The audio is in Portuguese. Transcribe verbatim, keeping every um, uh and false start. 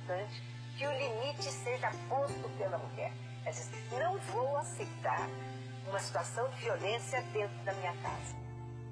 importante que o limite seja posto pela mulher. Ela diz, não vou aceitar uma situação de violência dentro da minha casa.